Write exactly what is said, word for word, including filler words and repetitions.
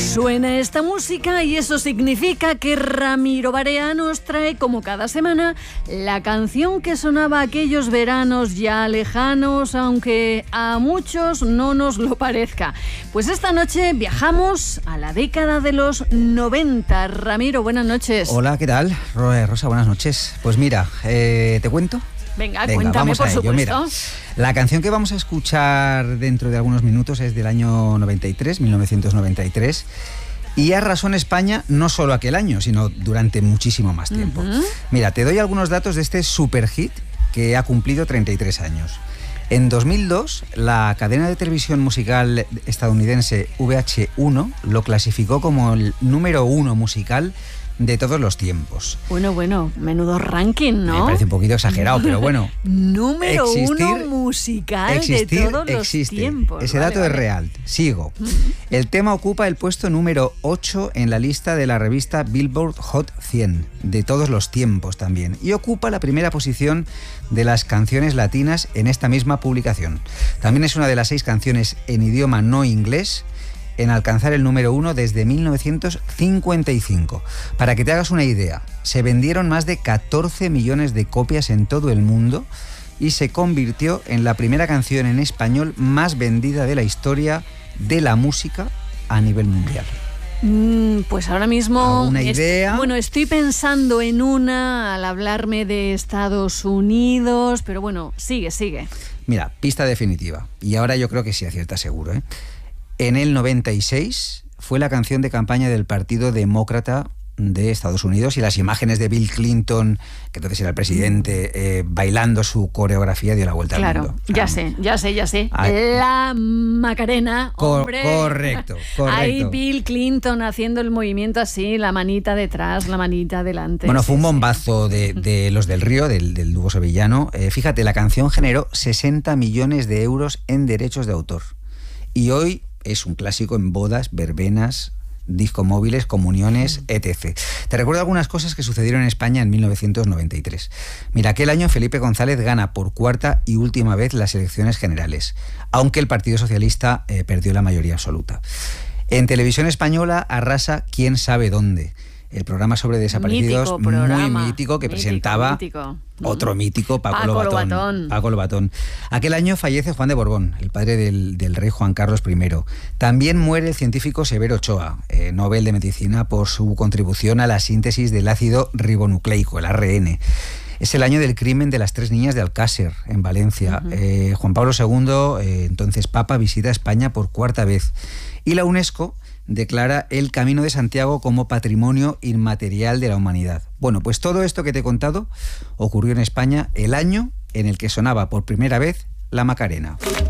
Suena esta música y eso significa que Ramiro Barea nos trae, como cada semana, la canción que sonaba aquellos veranos ya lejanos, aunque a muchos no nos lo parezca. Pues esta noche viajamos a la década de los noventa. Ramiro, buenas noches. Hola, ¿qué tal? Rosa, buenas noches. Pues mira, eh, ¿te cuento? Venga, Venga, cuéntame, vamos por a ello. supuesto. Mira, la canción que vamos a escuchar dentro de algunos minutos es del año noventa y tres, mil novecientos noventa y tres, y arrasó en España no solo aquel año, sino durante muchísimo más tiempo. Uh-huh. Mira, te doy algunos datos de este superhit que ha cumplido treinta y tres años. En dos mil dos, la cadena de televisión musical estadounidense V H uno lo clasificó como el número uno musical de todos los tiempos. Bueno, bueno, menudo ranking, ¿no? Me parece un poquito exagerado, pero bueno. Número existir, uno musical existir, de todos los existe. tiempos. Ese vale, dato vale. es real. Sigo. El tema ocupa el puesto número ocho en la lista de la revista Billboard Hot cien, de todos los tiempos también, y ocupa la primera posición de las canciones latinas en esta misma publicación. También es una de las seis canciones en idioma no inglés en alcanzar el número uno desde mil novecientos cincuenta y cinco. Para que te hagas una idea, se vendieron más de catorce millones de copias en todo el mundo y se convirtió en la primera canción en español más vendida de la historia de la música a nivel mundial. Mm, pues ahora mismo... ¿Una idea? Est- bueno, estoy pensando en una al hablarme de Estados Unidos, pero bueno, sigue, sigue. Mira, pista definitiva. Y ahora yo creo que sí acierta seguro, ¿eh? En el noventa y seis fue la canción de campaña del Partido Demócrata de Estados Unidos, y las imágenes de Bill Clinton, que entonces era el presidente, eh, bailando su coreografía, dio la vuelta claro, al mundo. Claro, ya sé, ya sé, ya sé. Ay. La Macarena, Cor- hombre. correcto, correcto. Ahí Bill Clinton haciendo el movimiento así, la manita detrás, la manita adelante. Bueno, sí, fue un sí. bombazo de, de los del Río, del, del dúo sevillano. Eh, fíjate, la canción generó sesenta millones de euros en derechos de autor. Y hoy es un clásico en bodas, verbenas, discomóviles, comuniones, etcétera. Te recuerdo algunas cosas que sucedieron en España en mil novecientos noventa y tres. Mira, aquel año Felipe González gana por cuarta y última vez las elecciones generales, aunque el Partido Socialista eh, perdió la mayoría absoluta. En Televisión Española arrasa Quién sabe dónde, el programa sobre desaparecidos, mítico programa, muy mítico, que mítico, presentaba mítico. otro mítico, Paco, Paco Lobatón, Lobatón. Paco Lobatón. Aquel año fallece Juan de Borbón, el padre del, del rey Juan Carlos primero. También muere el científico Severo Ochoa, eh, Nobel de Medicina, por su contribución a la síntesis del ácido ribonucleico, el A R N. Es el año del crimen de las tres niñas de Alcácer, en Valencia. Uh-huh. eh, Juan Pablo segundo, eh, entonces Papa, visita España por cuarta vez. Y la UNESCO declara el Camino de Santiago como Patrimonio Inmaterial de la Humanidad. Bueno, pues todo esto que te he contado ocurrió en España el año en el que sonaba por primera vez la Macarena.